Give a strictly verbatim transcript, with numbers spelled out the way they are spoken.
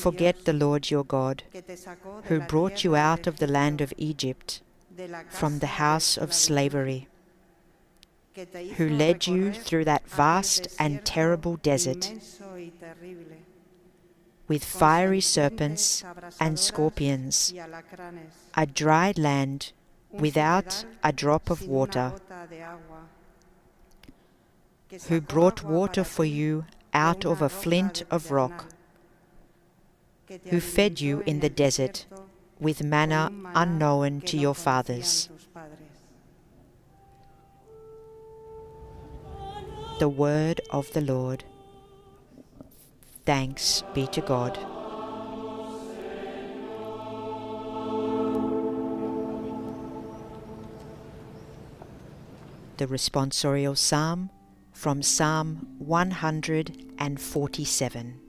forget the Lord your God, who brought you out of the land of Egypt, from the house of slavery, who led you through that vast and terrible desert, with fiery serpents and scorpions, a dry land without a drop of water, who brought water for you out of a flint of rock, who fed you in the desert with manna unknown to your fathers. The word of the Lord. Thanks be to God. The responsorial psalm from Psalm one hundred forty-seven.